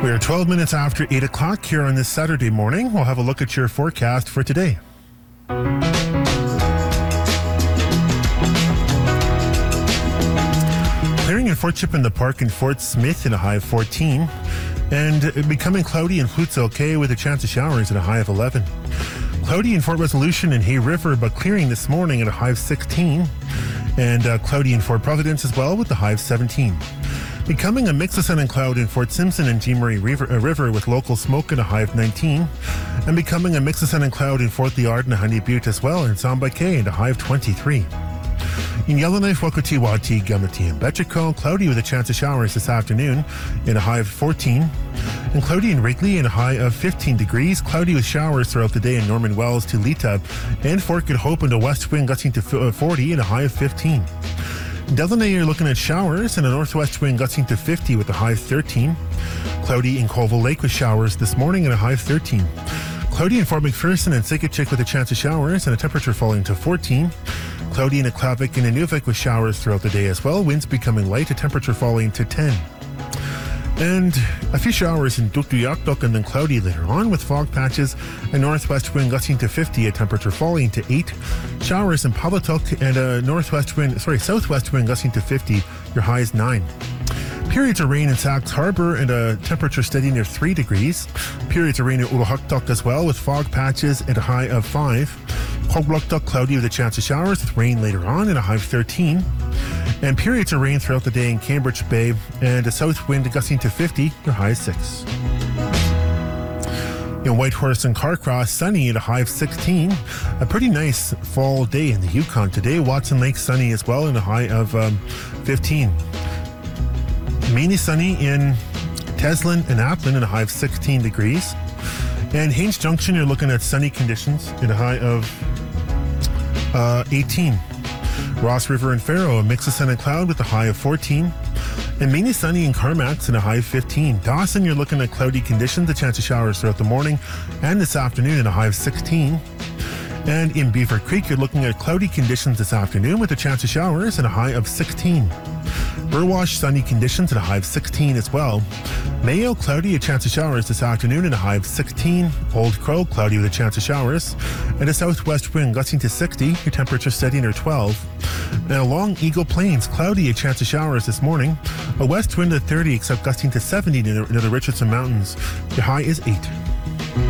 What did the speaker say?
We are 12 minutes after 8 o'clock here on this Saturday morning. We'll have a look at your forecast for today. Clearing in Fort Chip in the Park in Fort Smith at a high of 14. And becoming cloudy in Flootzel Cay with a chance of showers at a high of 11. Cloudy in Fort Resolution and Hay River, but clearing this morning at a high of 16. And cloudy in Fort Providence as well with a high of 17. Becoming a mix of sun and cloud in Fort Simpson and Jean Marie River with local smoke at a high of 19. And becoming a mix of sun and cloud in Fort Liard and Honey Butte as well in Samba Cay at a high of 23. In Yellowknife, Wakatiwati, Gamati, and Betchico, cloudy with a chance of showers this afternoon in a high of 14. And cloudy in Wrigley in a high of 15 degrees. Cloudy with showers throughout the day in Norman Wells to Lita and Fort Good Hope and a west wind gusting to 40 and a high of 15. Delaney, you're looking at showers and a northwest wind gusting to 50 with a high of 13. Cloudy in Colville Lake with showers this morning and a high of 13. Cloudy in Fort McPherson and Sikatchik with a chance of showers and a temperature falling to 14. Cloudy in Aklavik and Inuvik with showers throughout the day as well. Winds becoming light, a temperature falling to 10. And a few showers in Dukduyakduk and then cloudy later on with fog patches and northwest wind gusting to 50, a temperature falling to 8. Showers in Pawatuck and a southwest wind gusting to 50, your high is 9. Periods of rain in Sachs Harbor and a temperature steady near 3 degrees. Periods of rain in Uluhaktuk as well with fog patches and a high of 5. Kogluktuk cloudy with a chance of showers with rain later on and a high of 13. And periods of rain throughout the day in Cambridge Bay and a south wind gusting to 50, your high is 6. In Whitehorse and Carcross, sunny at a high of 16. A pretty nice fall day in the Yukon today. Watson Lake sunny as well and a high of 15. Mainly sunny in Teslin and Applin and a high of 16 degrees. And Haines Junction, you're looking at sunny conditions at a high of 18. Ross River and Faro, a mix of sun and cloud with a high of 14. And mainly sunny in Carmacks and a high of 15. Dawson, you're looking at cloudy conditions, a chance of showers throughout the morning and this afternoon and a high of 16. And in Beaver Creek, you're looking at cloudy conditions this afternoon with a chance of showers and a high of 16. Burwash, sunny conditions at a high of 16 as well. Mayo, cloudy, a chance of showers this afternoon and a high of 16. Old Crow, cloudy with a chance of showers. And a southwest wind gusting to 60, your temperature steady near 12. And along Eagle Plains, cloudy, a chance of showers this morning. A west wind at 30, except gusting to 70 near the Richardson Mountains. Your high is 8.